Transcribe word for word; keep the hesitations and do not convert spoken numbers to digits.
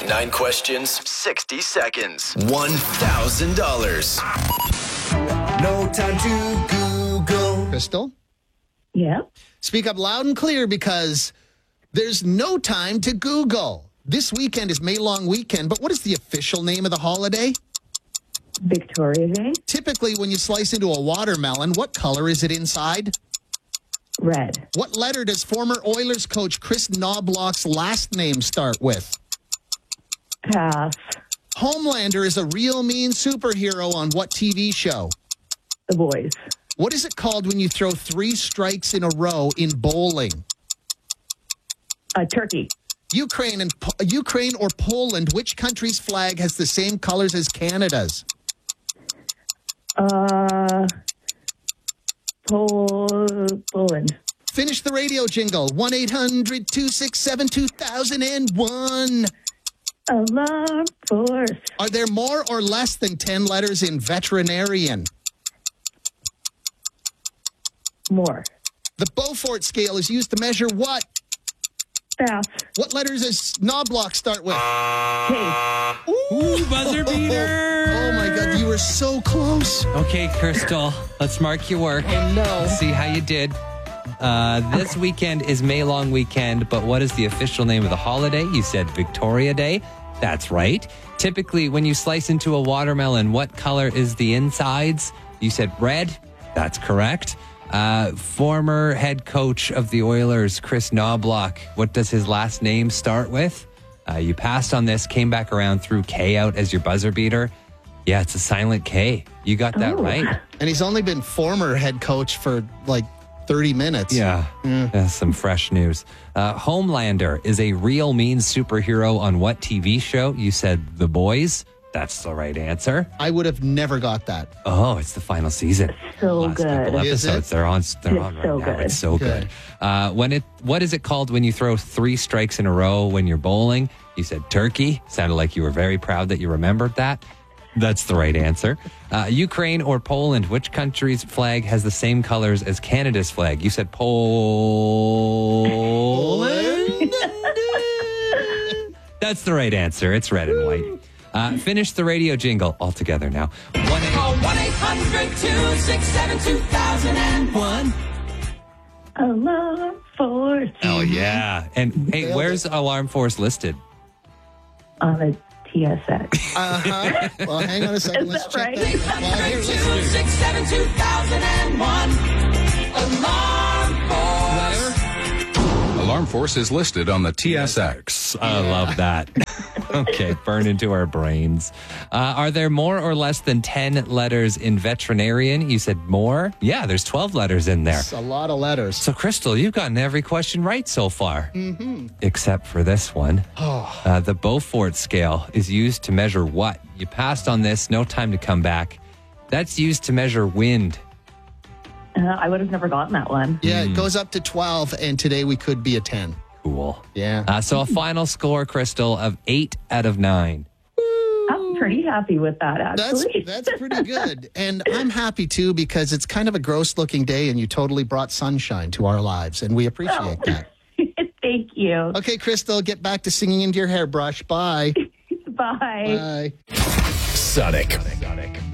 Nine questions, sixty seconds, one thousand dollars. No time to Google. Crystal, Yeah. speak up loud and clear because there's no time to Google. This weekend is May Long Weekend, but what is the official name of the holiday? Victoria Day. Typically, when you slice into a watermelon, what color is it inside? Red. What letter does former Oilers coach Chris Knobloch's last name start with? Pass. Homelander is a real mean superhero on what T V show? The Boys. What is it called when you throw three strikes in a row in bowling? Uh, turkey. Ukraine and Po- Ukraine or Poland, which country's flag has the same colors as Canada's? Uh, Pol- Poland. Finish the radio jingle. one eight hundred two six seven two thousand one. Alarm force. Are there more or less than ten letters in veterinarian? More. The Beaufort scale is used to measure what? Pass. What letters does Knobloch start with? K. Ooh, buzzer beater. Oh my God, you were so close. Okay, Crystal, let's mark your work. Oh no. See how you did. Uh, this weekend is May Long Weekend, but what is the official name of the holiday? You said Victoria Day. That's right. Typically, when you slice into a watermelon, what color is the insides? You said red. That's correct. Uh, former head coach of the Oilers, Chris Knobloch, what does his last name start with? Uh, you passed on this, came back around, threw K out as your buzzer beater. Yeah, it's a silent K. You got that Oh. right. And he's only been former head coach for like thirty minutes. Yeah, that's some fresh news. Uh, Homelander is a real mean superhero on what T V show? You said The Boys. That's the right answer. I would have never got that. Oh, it's the final season. So Last good. couple Is it? episodes. They're on. They're It's on right so now. good. It's so good. Good. Uh, when it, what is it called when you throw three strikes in a row when you're bowling? You said turkey. Sounded like you were very proud that you remembered that. That's the right answer. Uh, Ukraine or Poland, which country's flag has the same colors as Canada's flag? You said Poland. That's the right answer. It's red and white. Uh, finish the radio jingle all together now. one eight hundred two six seven two thousand one. Alarm force. Oh, yeah. And hey, where's Alarm Force listed? On the T S X. Uh-huh. Well, hang on a second. Is Let's that check right? that. Well, here, listen. six seven two thousand one. Alarm Force. Alarm Force is listed on the T S X. I love that. Okay, burn into our brains. Uh, are there more or less than ten letters in veterinarian? You said more? Yeah, there's twelve letters in there. It's a lot of letters. So, Crystal, you've gotten every question right so far. Mm-hmm. Except for this one. Oh. Uh, the Beaufort scale is used to measure what? You passed on this, no time to come back. That's used to measure wind. Uh, I would have never gotten that one. Yeah, it goes up to twelve, and today we could be a ten. Cool. Yeah. Uh, so, a final score, Crystal, of eight out of nine. I'm pretty happy with that, That's actually. that's pretty good. And I'm happy, too, because it's kind of a gross-looking day, and you totally brought sunshine to our lives, and we appreciate Oh. that. Thank you. Okay, Crystal, get back to singing into your hairbrush. Bye. Bye. Bye. Sonic. Sonic.